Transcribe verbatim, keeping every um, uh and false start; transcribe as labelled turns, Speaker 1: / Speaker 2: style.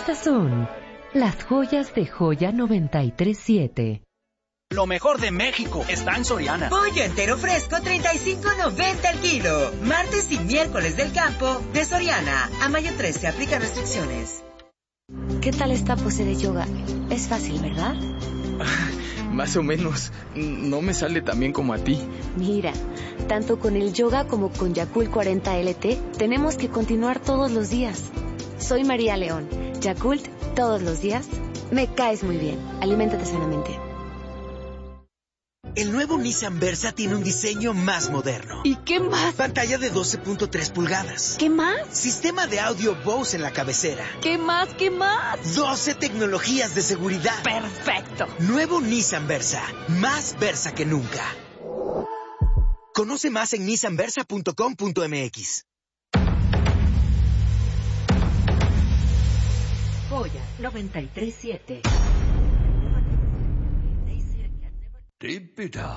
Speaker 1: Estas son las joyas de Joya noventa y tres siete.
Speaker 2: Lo mejor de México está en Soriana.
Speaker 3: Pollo entero fresco, treinta y cinco noventa el kilo. Martes y miércoles del campo de Soriana. A mayo trece, aplica restricciones.
Speaker 4: ¿Qué tal esta pose de yoga? Es fácil, ¿verdad?
Speaker 5: Más o menos. No me sale tan bien como a ti.
Speaker 4: Mira, tanto con el yoga como con Yakult cuarenta L T, tenemos que continuar todos los días. Soy María León. Yakult, todos los días. Me caes muy bien. Aliméntate sanamente.
Speaker 6: El nuevo Nissan Versa tiene un diseño más moderno.
Speaker 4: ¿Y qué más?
Speaker 6: Pantalla de doce punto tres pulgadas.
Speaker 4: ¿Qué más?
Speaker 6: Sistema de audio Bose en la cabecera.
Speaker 4: ¿Qué más? ¿Qué más?
Speaker 6: doce tecnologías de seguridad.
Speaker 4: ¡Perfecto!
Speaker 6: Nuevo Nissan Versa. Más Versa que nunca. Conoce más en nissan versa punto com punto m x.
Speaker 1: Joya noventa y tres siete.
Speaker 7: Deep it up.